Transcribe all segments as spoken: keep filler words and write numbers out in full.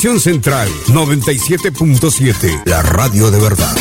Central noventa y siete punto siete, la radio de verdad.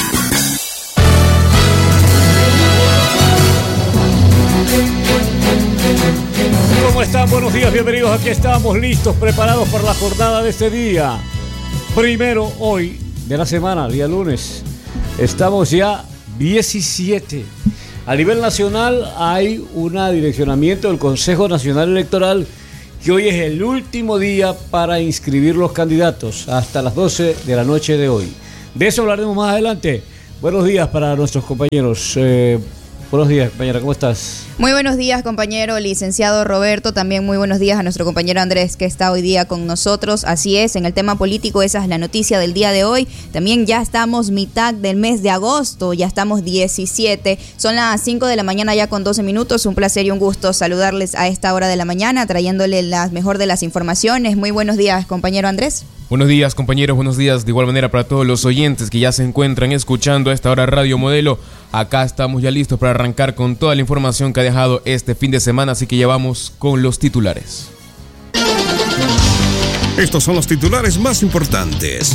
¿Cómo están? Buenos días, bienvenidos. Aquí estamos listos, preparados para la jornada de este día. Primero hoy de la semana, día lunes. Estamos ya diecisiete. A nivel nacional hay un direccionamiento del Consejo Nacional Electoral que hoy es el último día para inscribir los candidatos hasta las doce de la noche de hoy. De eso hablaremos más adelante. Buenos días para nuestros compañeros. Eh, buenos días, compañera, ¿cómo estás? Muy buenos días, compañero licenciado Roberto. También muy buenos días a nuestro compañero Andrés, que está hoy día con nosotros. Así es, en el tema político, esa es la noticia del día de hoy. También ya estamos mitad del mes de agosto, ya estamos diecisiete. Son las cinco de la mañana ya con doce minutos. Un placer y un gusto saludarles a esta hora de la mañana, trayéndole la mejor de las informaciones. Muy buenos días, compañero Andrés. Buenos días, compañeros, buenos días de igual manera para todos los oyentes que ya se encuentran escuchando a esta hora Radio Modelo. Acá estamos ya listos para arrancar con toda la información que ha dejado este fin de semana, así que ya vamos con los titulares. Estos son los titulares más importantes.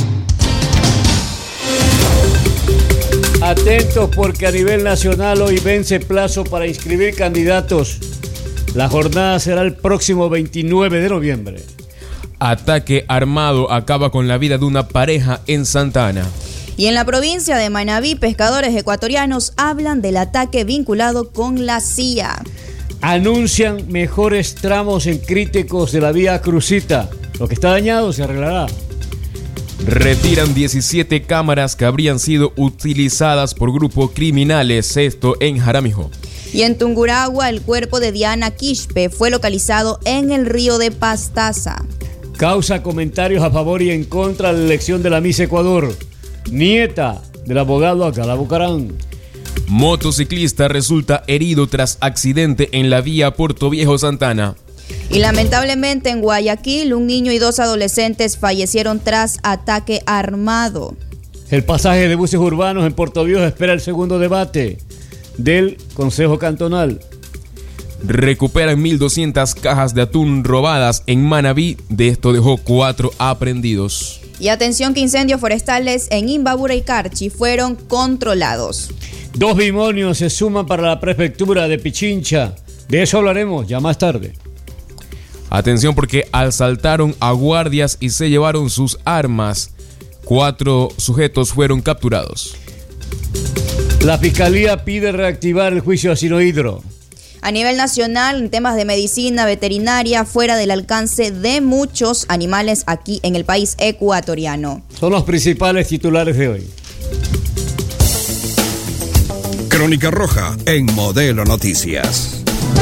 Atentos porque a nivel nacional hoy vence plazo para inscribir candidatos. La jornada será el próximo veintinueve de noviembre. Ataque armado acaba con la vida de una pareja en Santa Ana. Y en la provincia de Manabí, pescadores ecuatorianos hablan del ataque vinculado con la C I A. Anuncian mejores tramos en críticos de la vía Crucita. Lo que está dañado se arreglará. Retiran diecisiete cámaras que habrían sido utilizadas por grupos criminales, esto en Jaramijo. Y en Tungurahua, el cuerpo de Diana Quispe fue localizado en el río de Pastaza. Causa comentarios a favor y en contra de la elección de la Miss Ecuador. Nieta del abogado Acala Bucarán. Motociclista resulta herido tras accidente en la vía Puerto Viejo Santana. Y lamentablemente en Guayaquil, un niño y dos adolescentes fallecieron tras ataque armado. El pasaje de buses urbanos en Puerto Viejo espera el segundo debate del Consejo Cantonal. Recuperan mil doscientas cajas de atún robadas en Manabí. De esto dejó cuatro aprehendidos. Y atención que incendios forestales en Imbabura y Carchi fueron controlados. Dos bimonios se suman para la prefectura de Pichincha. De eso hablaremos ya más tarde. Atención porque asaltaron a guardias y se llevaron sus armas. Cuatro sujetos fueron capturados. La Fiscalía pide reactivar el juicio a Sinohidro. A nivel nacional, en temas de medicina veterinaria, fuera del alcance de muchos animales aquí en el país ecuatoriano. Son los principales titulares de hoy. Crónica Roja en Modelo Noticias.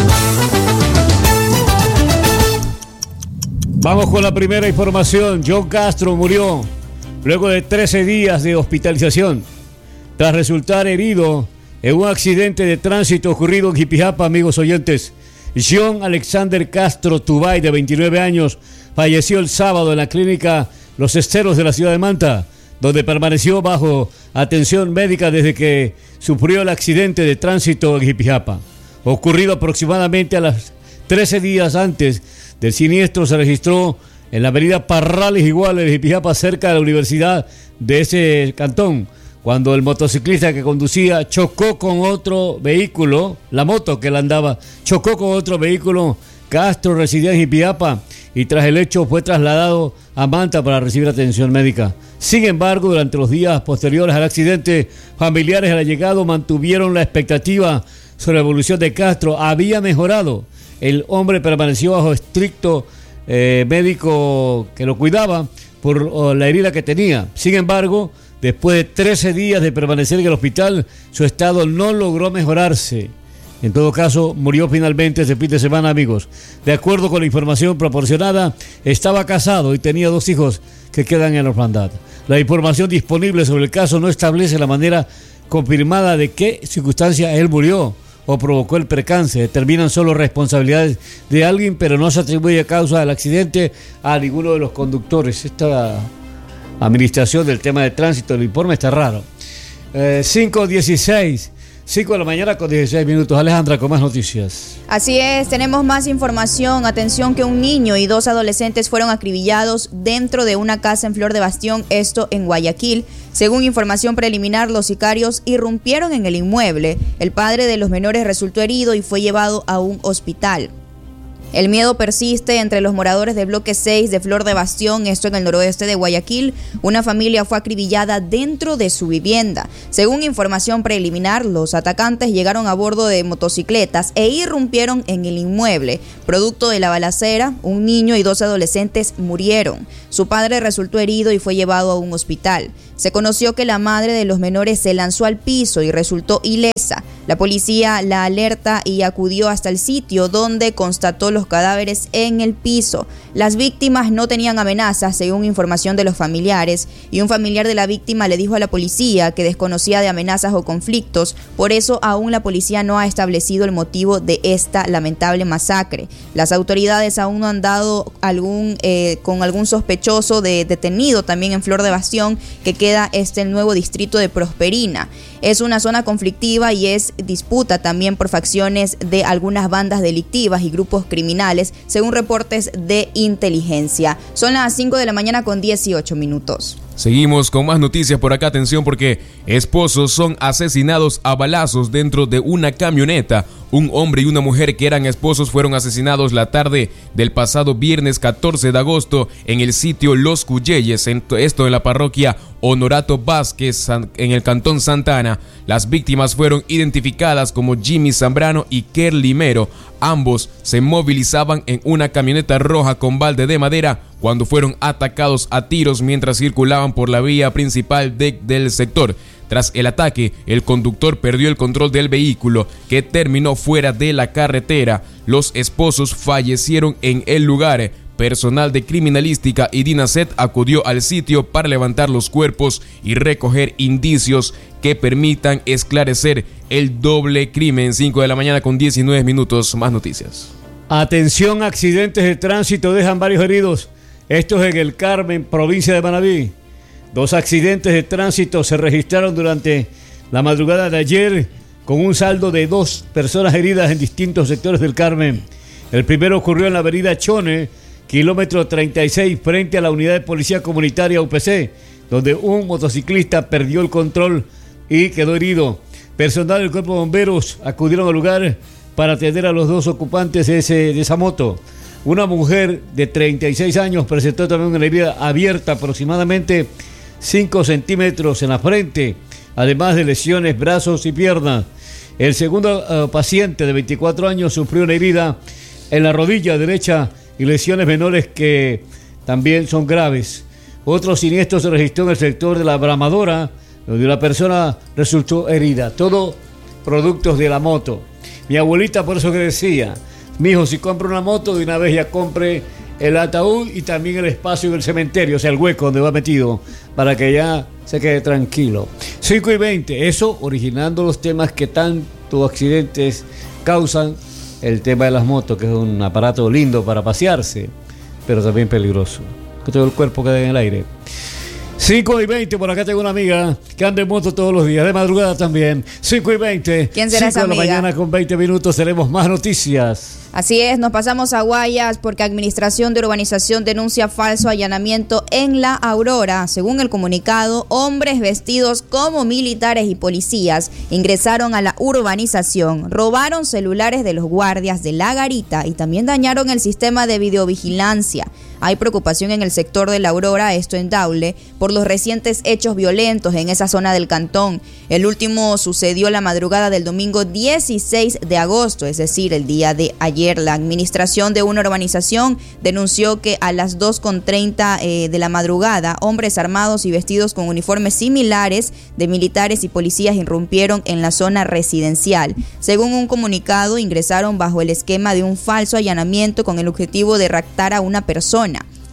Vamos con la primera información. John Castro murió luego de trece días de hospitalización tras resultar herido en un accidente de tránsito ocurrido en Jipijapa, amigos oyentes. John Alexander Castro Tubay, de veintinueve años, falleció el sábado en la clínica Los Esteros de la ciudad de Manta, donde permaneció bajo atención médica desde que sufrió el accidente de tránsito en Jipijapa. Ocurrido aproximadamente a las trece días antes del siniestro, se registró en la avenida Parrales Iguales de Jipijapa, cerca de la universidad de ese cantón, cuando el motociclista que conducía chocó con otro vehículo, la moto que él andaba, chocó con otro vehículo. Castro residía en Jipijapa y tras el hecho fue trasladado a Manta para recibir atención médica. Sin embargo, durante los días posteriores al accidente, familiares del allegado mantuvieron la expectativa sobre la evolución de Castro. Había mejorado. El hombre permaneció bajo estricto eh, médico que lo cuidaba por oh, la herida que tenía. Sin embargo, después de trece días de permanecer en el hospital, su estado no logró mejorarse. En todo caso, murió finalmente este fin de semana, amigos. De acuerdo con la información proporcionada, estaba casado y tenía dos hijos que quedan en la orfandad. La información disponible sobre el caso no establece la manera confirmada de qué circunstancia él murió o provocó el percance. Determinan solo responsabilidades de alguien, pero no se atribuye causa del accidente a ninguno de los conductores. Esta administración del tema de tránsito, el informe está raro. Eh, cinco dieciséis. cinco de la mañana con dieciséis minutos. Alejandra, con más noticias. Así es, tenemos más información. Atención que un niño y dos adolescentes fueron acribillados dentro de una casa en Flor de Bastión, esto en Guayaquil. Según información preliminar, los sicarios irrumpieron en el inmueble. El padre de los menores resultó herido y fue llevado a un hospital. El miedo persiste entre los moradores del bloque seis de Flor de Bastión, esto en el noroeste de Guayaquil. Una familia fue acribillada dentro de su vivienda. Según información preliminar, los atacantes llegaron a bordo de motocicletas e irrumpieron en el inmueble. Producto de la balacera, un niño y dos adolescentes murieron. Su padre resultó herido y fue llevado a un hospital. Se conoció que la madre de los menores se lanzó al piso y resultó ilesa. La policía la alerta y acudió hasta el sitio donde constató los cadáveres en el piso. Las víctimas no tenían amenazas, según información de los familiares, y un familiar de la víctima le dijo a la policía que desconocía de amenazas o conflictos. Por eso aún la policía no ha establecido el motivo de esta lamentable masacre. Las autoridades aún no han dado algún eh, con algún sospechoso de detenido también en Flor de Bastión, que queda este el nuevo distrito de Prosperina. Es una zona conflictiva y es disputa también por facciones de algunas bandas delictivas y grupos criminales, según reportes de inteligencia. Son las cinco de la mañana con dieciocho minutos. Seguimos con más noticias por acá. Atención, porque esposos son asesinados a balazos dentro de una camioneta. Un hombre y una mujer que eran esposos fueron asesinados la tarde del pasado viernes catorce de agosto en el sitio Los Cuyeyes, esto en la parroquia Honorato Vázquez, en el cantón Santa Ana. Las víctimas fueron identificadas como Jimmy Zambrano y Kerly Mero. Ambos se movilizaban en una camioneta roja con balde de madera cuando fueron atacados a tiros mientras circulaban por la vía principal de, del sector. Tras el ataque, el conductor perdió el control del vehículo, que terminó fuera de la carretera. Los esposos fallecieron en el lugar. Personal de criminalística y DINASET acudió al sitio para levantar los cuerpos y recoger indicios que permitan esclarecer el doble crimen. cinco de la mañana con diecinueve minutos. Más noticias. Atención, accidentes de tránsito dejan varios heridos. Esto es en el Carmen, provincia de Manabí. Dos accidentes de tránsito se registraron durante la madrugada de ayer, con un saldo de dos personas heridas en distintos sectores del Carmen. El primero ocurrió en la avenida Chone, kilómetro treinta y seis, frente a la unidad de policía comunitaria U P C, donde un motociclista perdió el control y quedó herido. Personal del cuerpo de bomberos acudieron al lugar para atender a los dos ocupantes de, ese, de esa moto. Una mujer de treinta y seis años presentó también una herida abierta aproximadamente cinco centímetros en la frente, además de lesiones, brazos y piernas. El segundo uh, paciente de veinticuatro años sufrió una herida en la rodilla derecha y lesiones menores que también son graves. Otro siniestro se registró en el sector de la Bramadora, donde una persona resultó herida. Todo productos de la moto. Mi abuelita por eso que decía, mijo, si compra una moto, de una vez ya compre el ataúd y también el espacio en el cementerio, o sea, el hueco donde va metido, para que ya se quede tranquilo. cinco y veinte, eso originando los temas que tantos accidentes causan, el tema de las motos, que es un aparato lindo para pasearse, pero también peligroso, que todo el cuerpo quede en el aire. cinco y veinte, por acá tengo una amiga que anda en moto todos los días, de madrugada también. cinco y veinte. ¿Quién será esa amiga? cinco de la mañana con veinte minutos, tenemos más noticias. Así es, nos pasamos a Guayas porque Administración de Urbanización denuncia falso allanamiento en La Aurora. Según el comunicado, hombres vestidos como militares y policías ingresaron a la urbanización, robaron celulares de los guardias de la garita y también dañaron el sistema de videovigilancia. Hay preocupación en el sector de La Aurora, esto en Daule, por los recientes hechos violentos en esa zona del cantón. El último sucedió la madrugada del domingo dieciséis de agosto, es decir, el día de ayer. La administración de una urbanización denunció que a las dos con treinta eh, de la madrugada, hombres armados y vestidos con uniformes similares de militares y policías irrumpieron en la zona residencial. Según un comunicado, ingresaron bajo el esquema de un falso allanamiento con el objetivo de raptar a una persona.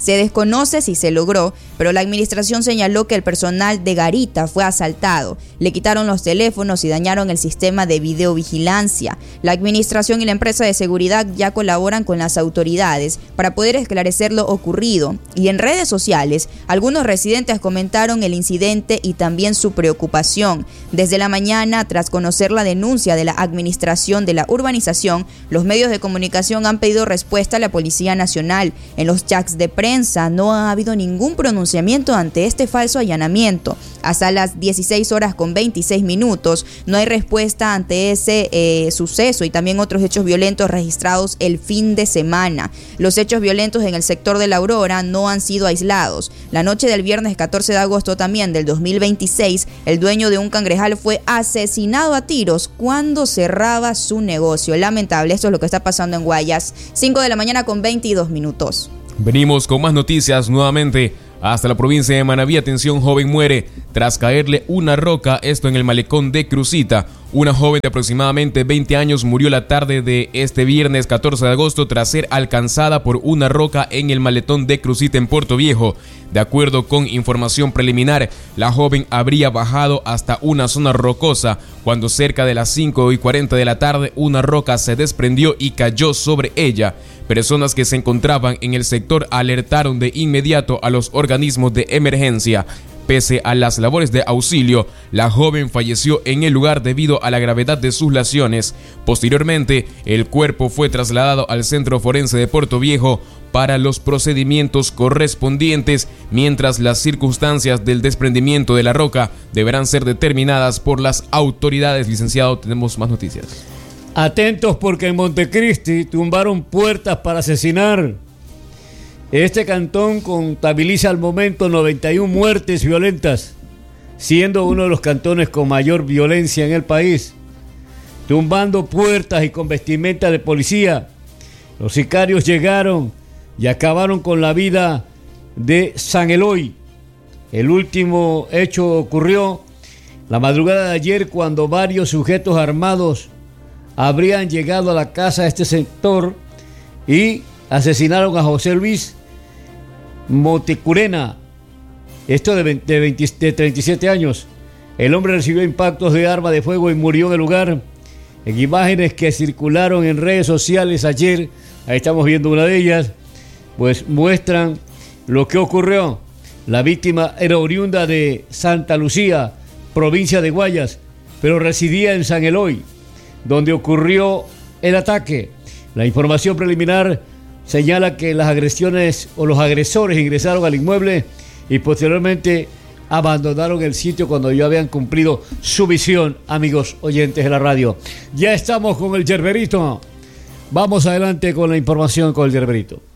Se desconoce si se logró, pero la administración señaló que el personal de garita fue asaltado. Le quitaron los teléfonos y dañaron el sistema de videovigilancia. La administración y la empresa de seguridad ya colaboran con las autoridades para poder esclarecer lo ocurrido. Y en redes sociales, algunos residentes comentaron el incidente y también su preocupación. Desde la mañana, tras conocer la denuncia de la administración de la urbanización, los medios de comunicación han pedido respuesta a la Policía Nacional. En los chats de prensa no ha habido ningún pronunciamiento ante este falso allanamiento. Hasta las dieciséis horas con veintiséis minutos no hay respuesta ante ese eh, suceso y también otros hechos violentos registrados el fin de semana. Los hechos violentos en el sector de La Aurora no han sido aislados. La noche del viernes catorce de agosto también del dos mil veintiséis, el dueño de un cangrejal fue asesinado a tiros cuando cerraba su negocio. Lamentable, esto es lo que está pasando en Guayas. cinco de la mañana con veintidós minutos. Venimos con más noticias nuevamente hasta la provincia de Manabí. Atención, joven muere tras caerle una roca, esto en el malecón de Crucita. Una joven de aproximadamente veinte años murió la tarde de este viernes catorce de agosto tras ser alcanzada por una roca en el malecón de Crucita en Puerto Viejo. De acuerdo con información preliminar, la joven habría bajado hasta una zona rocosa cuando cerca de las cinco y cuarenta de la tarde una roca se desprendió y cayó sobre ella. Personas que se encontraban en el sector alertaron de inmediato a los organismos de emergencia. Pese a las labores de auxilio, la joven falleció en el lugar debido a la gravedad de sus lesiones. Posteriormente, el cuerpo fue trasladado al Centro Forense de Puerto Viejo para los procedimientos correspondientes, mientras las circunstancias del desprendimiento de la roca deberán ser determinadas por las autoridades. Licenciado, tenemos más noticias. Atentos porque en Montecristi tumbaron puertas para asesinar. Este cantón contabiliza al momento noventa y una muertes violentas, siendo uno de los cantones con mayor violencia en el país. Tumbando puertas y con vestimenta de policía, los sicarios llegaron y acabaron con la vida de San Eloy. El último hecho ocurrió la madrugada de ayer cuando varios sujetos armados habrían llegado a la casa de este sector y asesinaron a José Luis Motecurena, esto de, veinte, de, veinte, de treinta y siete años. El hombre recibió impactos de arma de fuego y murió en el lugar. En imágenes que circularon en redes sociales ayer, ahí estamos viendo una de ellas, pues muestran lo que ocurrió. La víctima era oriunda de Santa Lucía, provincia de Guayas, pero residía en San Eloy, donde ocurrió el ataque. La información preliminar señala que las agresiones o los agresores ingresaron al inmueble y posteriormente abandonaron el sitio cuando ya habían cumplido su misión, amigos oyentes de la radio. Ya estamos con el Yerberito. Vamos adelante con la información con el Yerberito.